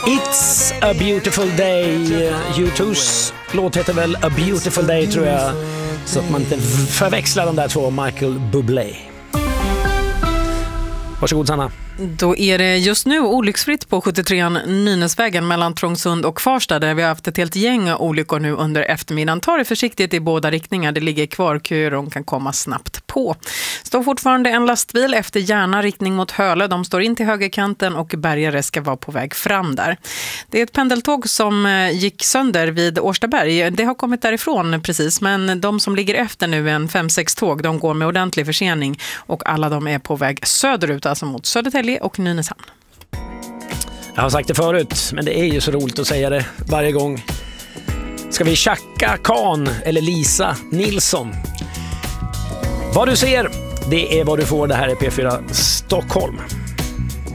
It's a beautiful day. U2s låt heter väl A Beautiful Day, tror jag. Så att man inte förväxlar de där två. Michael Bublé. Varsågod, Sanna. Då är det just nu olycksfritt på 73an Nynäsvägen mellan Trångsund och Farsta, där vi har haft ett helt gäng olyckor nu under eftermiddagen. Ta det försiktigt i båda riktningar. Det ligger kvar köer och kan komma snabbt på. Står fortfarande en lastbil efter Järna riktning mot Hölö. De står in till högerkanten och bärgare ska vara på väg fram där. Det är ett pendeltåg som gick sönder vid Årstaberg. Det har kommit därifrån precis, men de som ligger efter nu, en 5-6 tåg, de går med ordentlig försening och alla de är på väg söderut, alltså mot Södertälje och Nynäshamn. Jag har sagt det förut, men det är ju så roligt att säga det varje gång. Ska vi tjacka Kahn eller Lisa Nilsson? Vad du ser, det är vad du får. Det här är P4 Stockholm.